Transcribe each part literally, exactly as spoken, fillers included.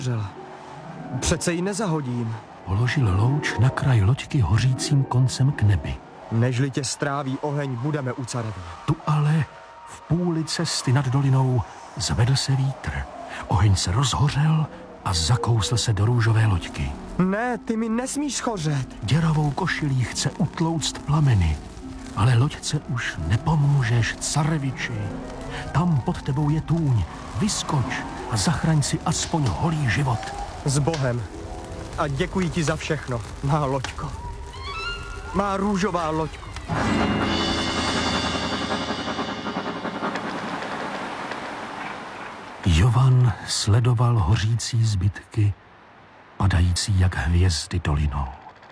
Přece ji nezahodím. Položil louč na kraj loďky hořícím koncem k nebi. Nežli tě stráví oheň, budeme u carevny. Tu ale v půli cesty nad dolinou zvedl se vítr. Oheň se rozhořel a zakousl se do růžové loďky. Ne, ty mi nesmíš schořet. Děravou košilí chce utlouct plameny, ale loďce už nepomůžeš, careviči. Tam pod tebou je tůň. Vyskoč a zachraň si aspoň holý život. S Bohem. A děkuji ti za všechno, má loďko. Má růžová loďko. Jovan sledoval hořící zbytky, padající jak hvězdy dolinou.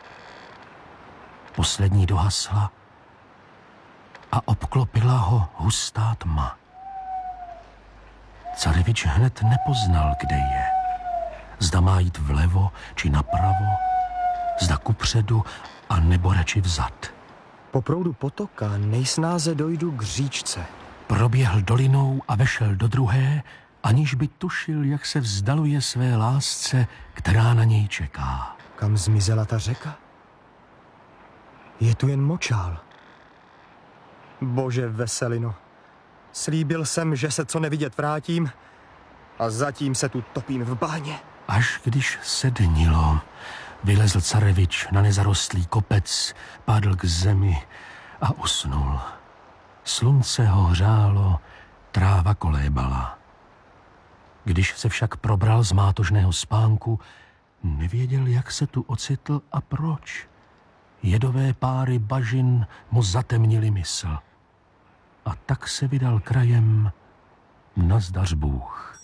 Poslední dohasla a obklopila ho hustá tma. Carevič hned nepoznal, kde je. Zda má jít vlevo či napravo, zda kupředu a nebo radši vzad. Po proudu potoka nejsnáze dojdu k říčce. Proběhl dolinou a vešel do druhé, aniž by tušil, jak se vzdaluje své lásce, která na něj čeká. Kam zmizela ta řeka? Je tu jen močál. Bože veselino, slíbil jsem, že se co nevidět vrátím a zatím se tu topím v bahně. Až když se dnilo, vylezl carevič na nezarostlý kopec, padl k zemi a usnul. Slunce ho hřálo, tráva kolébala. Když se však probral z mátožného spánku, nevěděl, jak se tu ocitl a proč. Jedové páry bažin mu zatemnili mysl. A tak se vydal krajem nazdař Bůh.